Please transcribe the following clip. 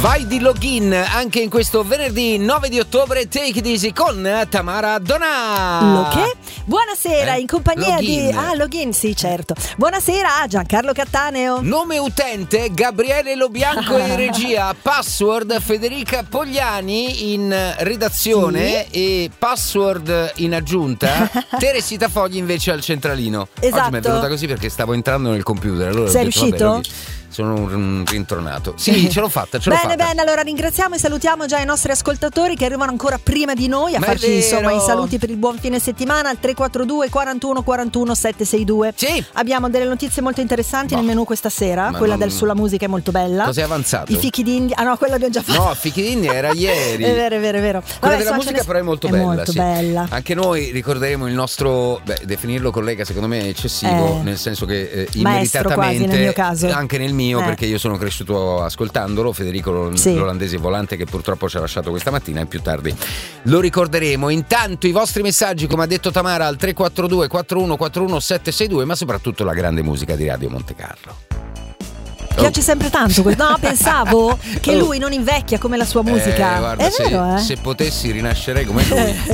Vai di login anche in questo venerdì 9 di ottobre. Take it easy con Tamara Donà. Lo che? Buonasera, in compagnia login. di login, sì, certo. Buonasera a Giancarlo Cattaneo. Nome utente Gabriele Lobianco in regia. Password Federica Pogliani in redazione, sì. E password in aggiunta Teresita Fogli invece al centralino. Esatto. Oggi mi è venuta così perché stavo entrando nel computer, allora sei ho detto, riuscito? Vabbè, sono un rintronato. Sì, ce l'ho fatta, Bene, allora ringraziamo e salutiamo già i nostri ascoltatori che arrivano ancora prima di noi a farci insomma i saluti per il buon fine settimana al 342 41 41 762. Sì. Abbiamo delle notizie molto interessanti nel menù questa sera. Quella sulla musica è molto bella. Cos'è avanzato? I fichi d'India. Ah no, quello abbiamo già fatto. No, fichi d'India era ieri. È vero. Quella della musica però è molto bella. Molto bella. Anche noi ricorderemo il nostro, definirlo collega secondo me è eccessivo, nel senso che maestro quasi nel mio caso. Anche nel mio, perché io sono cresciuto ascoltandolo, Federico l'olandese volante che purtroppo ci ha lasciato questa mattina e più tardi lo ricorderemo. Intanto i vostri messaggi, come ha detto Tamara, al 342 41 41 762, ma soprattutto la grande musica di Radio Monte Carlo. Piace sempre tanto. No, pensavo che lui non invecchia come la sua musica. Guarda, è vero, se potessi rinascerei come lui.